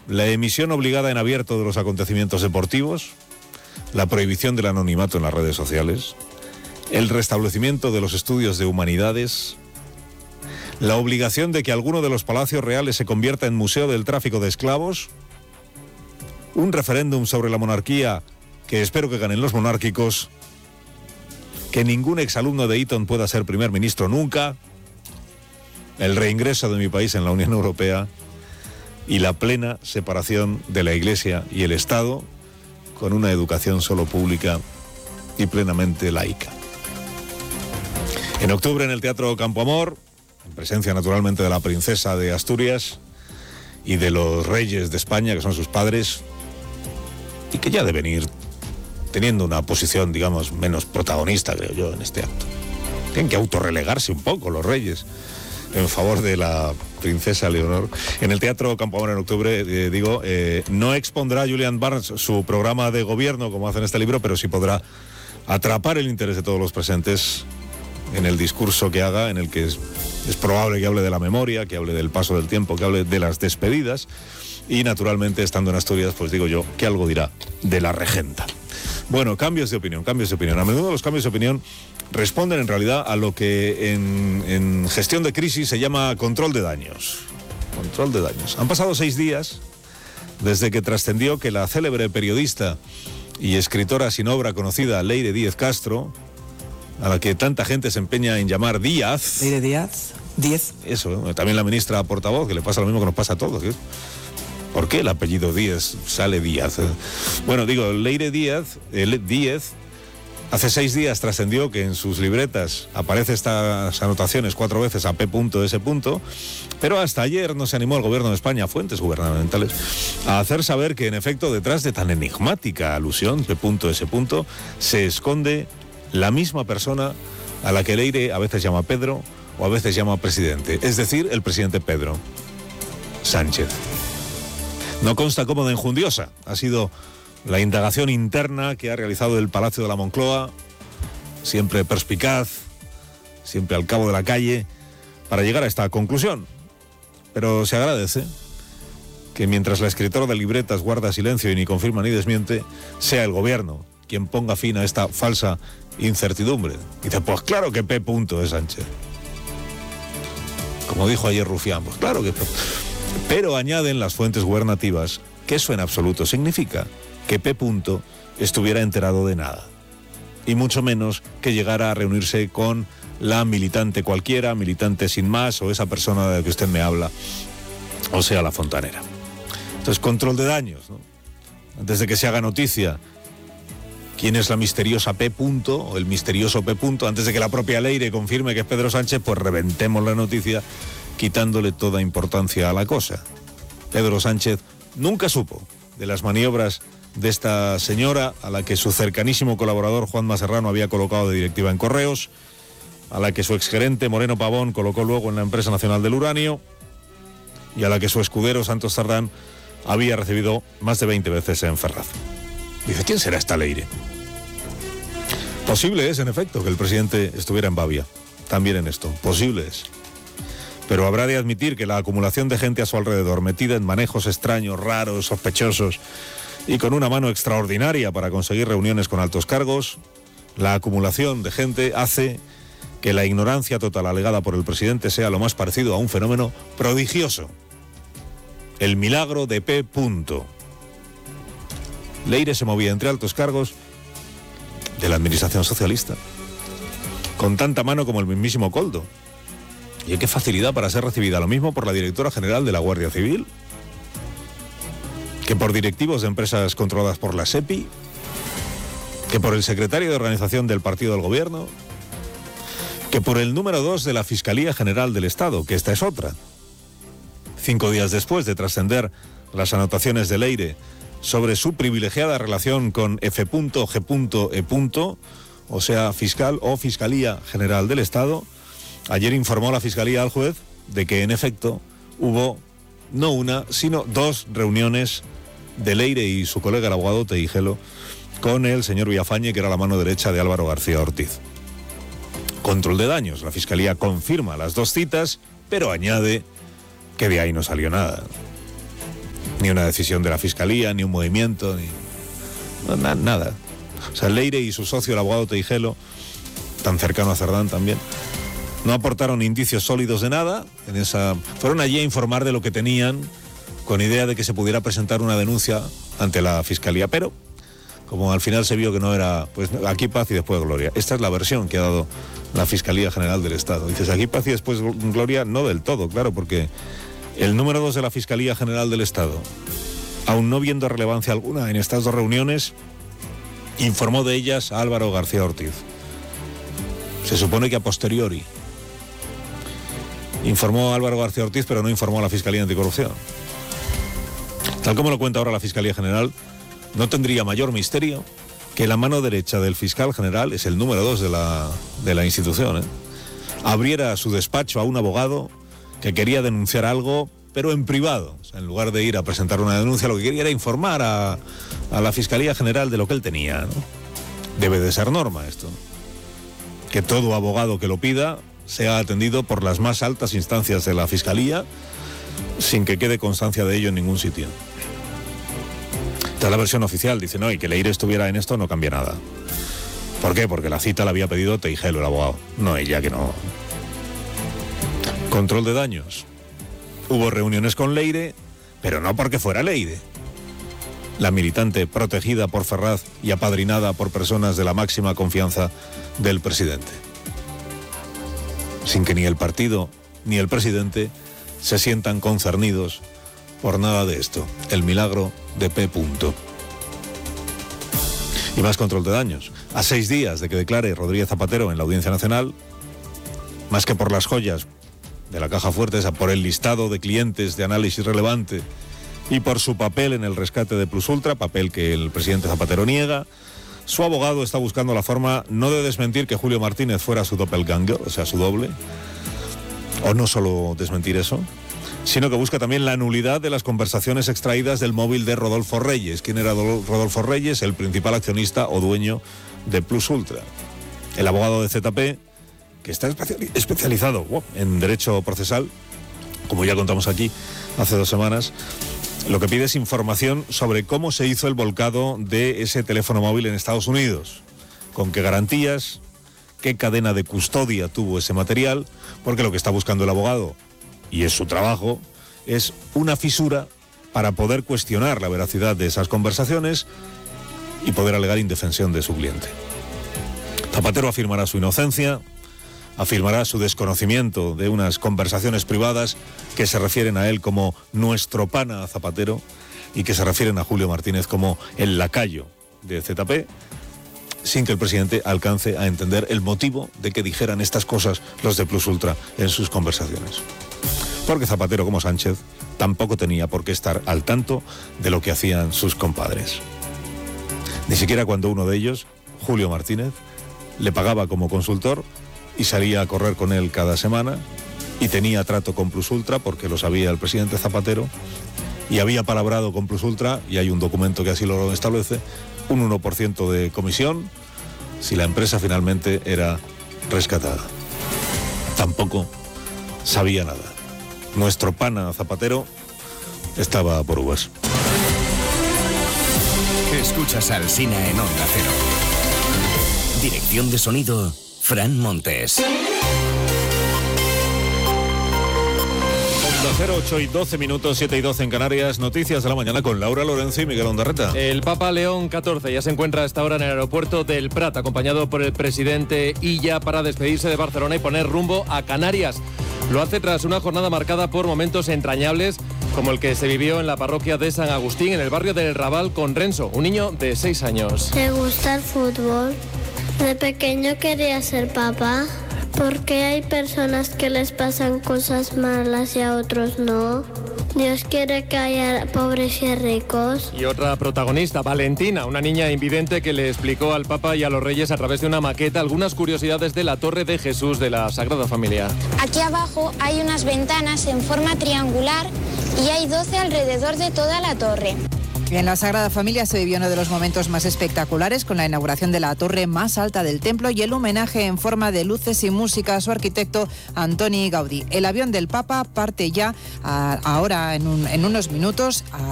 la emisión obligada en abierto de los acontecimientos deportivos, la prohibición del anonimato en las redes sociales, el restablecimiento de los estudios de humanidades, la obligación de que alguno de los palacios reales se convierta en museo del tráfico de esclavos, un referéndum sobre la monarquía que espero que ganen los monárquicos, que ningún exalumno de Eton pueda ser primer ministro nunca, el reingreso de mi país en la Unión Europea y la plena separación de la Iglesia y el Estado con una educación solo pública y plenamente laica. En octubre en el Teatro Campo Amor, en presencia naturalmente de la princesa de Asturias y de los reyes de España, que son sus padres, y que ya deben ir teniendo una posición, digamos, menos protagonista, creo yo, en este acto. Tienen que autorrelegarse un poco los reyes en favor de la princesa Leonor. En el Teatro Campo Amor en octubre, no expondrá Julian Barnes su programa de gobierno, como hace en este libro, pero sí podrá atrapar el interés de todos los presentes en el discurso que haga, en el que es probable que hable de la memoria, que hable del paso del tiempo, que hable de las despedidas, y naturalmente, estando en Asturias, pues digo yo, que algo dirá de la regenta. Bueno, cambios de opinión. A menudo los cambios de opinión responden en realidad a lo que en gestión de crisis se llama control de daños. Control de daños. Han pasado 6 días desde que trascendió que la célebre periodista y escritora sin obra conocida Leire Díez Castro, a la que tanta gente se empeña en llamar Díaz. Leire Díez. Eso, también la ministra portavoz, que le pasa lo mismo que nos pasa a todos, ¿sí? ¿Por qué el apellido Díez sale Díaz? Bueno, digo, Leire Díez, hace 6 días trascendió que en sus libretas aparece estas anotaciones 4 veces a P.S. Pero hasta ayer no se animó el gobierno de España, fuentes gubernamentales, a hacer saber que en efecto detrás de tan enigmática alusión P.S. se esconde la misma persona a la que Leire a veces llama Pedro o a veces llama presidente, es decir, el presidente Pedro Sánchez. No consta cómo de enjundiosa ha sido la indagación interna que ha realizado el Palacio de la Moncloa, siempre perspicaz, siempre al cabo de la calle, para llegar a esta conclusión. Pero se agradece que mientras la escritora de libretas guarda silencio y ni confirma ni desmiente, sea el gobierno quien ponga fin a esta falsa incertidumbre. Y dice, pues claro que P. es Sánchez. Como dijo ayer Rufián, pues claro que P. Pero añaden las fuentes gubernativas que eso en absoluto significa que P. estuviera enterado de nada. Y mucho menos que llegara a reunirse con la militante cualquiera, militante sin más, o esa persona de la que usted me habla, o sea, la fontanera. Entonces, control de daños, ¿no? Antes de que se haga noticia quién es la misteriosa P. o el misterioso P. Antes de que la propia Leire confirme que es Pedro Sánchez, pues reventemos la noticia quitándole toda importancia a la cosa. Pedro Sánchez nunca supo de las maniobras de esta señora, a la que su cercanísimo colaborador Juanma Serrano había colocado de directiva en Correos, a la que su exgerente Moreno Pavón colocó luego en la Empresa Nacional del Uranio, y a la que su escudero Santos Tardán había recibido más de 20 veces en Ferraz. Dice, ¿quién será esta Leire? Posible es, en efecto, que el presidente estuviera en Babia, también en esto, posible es. Pero habrá de admitir que la acumulación de gente a su alrededor, metida en manejos extraños, raros, sospechosos, y con una mano extraordinaria para conseguir reuniones con altos cargos, la acumulación de gente hace que la ignorancia total alegada por el presidente sea lo más parecido a un fenómeno prodigioso. El milagro de P. Leire se movía entre altos cargos de la administración socialista, con tanta mano como el mismísimo Koldo. Y qué facilidad para ser recibida, lo mismo por la directora general de la Guardia Civil, que por directivos de empresas controladas por la SEPI, que por el secretario de organización del partido del gobierno, que por el número 2 de la Fiscalía General del Estado, que esta es otra. 5 días después de trascender las anotaciones de Leire sobre su privilegiada relación con F.G.E., o sea, fiscal o Fiscalía General del Estado, ayer informó la Fiscalía al juez de que en efecto hubo no una, sino 2 reuniones de Leire y su colega el abogado Teijelo con el señor Villafañe, que era la mano derecha de Álvaro García Ortiz. Control de daños. La Fiscalía confirma las 2 citas, pero añade que de ahí no salió nada. Ni una decisión de la Fiscalía, ni un movimiento, ni nada. O sea, Leire y su socio, el abogado Teijelo, tan cercano a Cerdán también, no aportaron indicios sólidos de nada. Fueron allí a informar de lo que tenían, con idea de que se pudiera presentar una denuncia ante la Fiscalía. Pero, como al final se vio que no era, pues aquí paz y después gloria. Esta es la versión que ha dado la Fiscalía General del Estado. Dices, aquí paz y después gloria, no del todo, claro, porque el número 2 de la Fiscalía General del Estado, aun no viendo relevancia alguna en estas dos reuniones, informó de ellas a Álvaro García Ortiz. Se supone que a posteriori informó a Álvaro García Ortiz, pero no informó a la Fiscalía Anticorrupción. Tal como lo cuenta ahora la Fiscalía General, no tendría mayor misterio que la mano derecha del fiscal general, es el número 2 de la institución, abriera su despacho a un abogado que quería denunciar algo, pero en privado. O sea, en lugar de ir a presentar una denuncia, lo que quería era informar a la Fiscalía General de lo que él tenía, ¿no? Debe de ser norma esto, que todo abogado que lo pida sea atendido por las más altas instancias de la Fiscalía, sin que quede constancia de ello en ningún sitio. Esta es la versión oficial, dice, no, y que Leire estuviera en esto no cambia nada. ¿Por qué? Porque la cita la había pedido Teijelo, el abogado, no ella, que no. Control de daños. Hubo reuniones con Leire, pero no porque fuera Leire. La militante protegida por Ferraz y apadrinada por personas de la máxima confianza del presidente. Sin que ni el partido ni el presidente se sientan concernidos por nada de esto. El milagro de P. Y más control de daños. A 6 días de que declare Rodríguez Zapatero en la Audiencia Nacional, más que por las joyas de la caja fuerte, esa por el listado de clientes de análisis relevante y por su papel en el rescate de Plus Ultra, papel que el presidente Zapatero niega, su abogado está buscando la forma no de desmentir que Julio Martínez fuera su doppelganger, o sea, su doble, o no solo desmentir eso, sino que busca también la nulidad de las conversaciones extraídas del móvil de Rodolfo Reyes. ¿Quién era Rodolfo Reyes? El principal accionista o dueño de Plus Ultra. El abogado de ZP, que está especializado en derecho procesal, como ya contamos aquí hace 2 semanas, lo que pide es información sobre cómo se hizo el volcado de ese teléfono móvil en Estados Unidos, con qué garantías, qué cadena de custodia tuvo ese material, porque lo que está buscando el abogado, y es su trabajo, es una fisura para poder cuestionar la veracidad de esas conversaciones y poder alegar indefensión de su cliente. Zapatero afirmará su inocencia, afirmará su desconocimiento de unas conversaciones privadas que se refieren a él como nuestro pana Zapatero y que se refieren a Julio Martínez como el lacayo de ZP, sin que el presidente alcance a entender el motivo de que dijeran estas cosas los de Plus Ultra en sus conversaciones. Porque Zapatero, como Sánchez, tampoco tenía por qué estar al tanto de lo que hacían sus compadres. Ni siquiera cuando uno de ellos, Julio Martínez, le pagaba como consultor y salía a correr con él cada semana y tenía trato con Plus Ultra porque lo sabía el presidente Zapatero y había palabrado con Plus Ultra, y hay un documento que así lo establece, un 1% de comisión si la empresa finalmente era rescatada. Tampoco sabía nada. Nuestro pana Zapatero estaba por uvas. Escuchas al Alsina en Onda Cero. Dirección de sonido, Fran Montes. Onda Cero, 8 y 12 minutos, 7 y 12 en Canarias. Noticias de la mañana con Laura Lorenzo y Miguel Ondarreta. El Papa León XIV ya se encuentra a esta hora en el aeropuerto del Prat, acompañado por el presidente Illa, para despedirse de Barcelona y poner rumbo a Canarias. Lo hace tras una jornada marcada por momentos entrañables, como el que se vivió en la parroquia de San Agustín, en el barrio del Raval, con Renzo, un niño de 6 años. ¿Te gusta el fútbol? De pequeño quería ser papá. ¿Por qué hay personas que les pasan cosas malas y a otros no? Dios quiere que haya pobres y ricos. Y otra protagonista, Valentina, una niña invidente que le explicó al Papa y a los Reyes a través de una maqueta algunas curiosidades de la Torre de Jesús de la Sagrada Familia. Aquí abajo hay unas ventanas en forma triangular y hay 12 alrededor de toda la torre. En la Sagrada Familia se vivió uno de los momentos más espectaculares con la inauguración de la torre más alta del templo y el homenaje en forma de luces y música a su arquitecto Antoni Gaudí. El avión del Papa parte ya ahora en unos minutos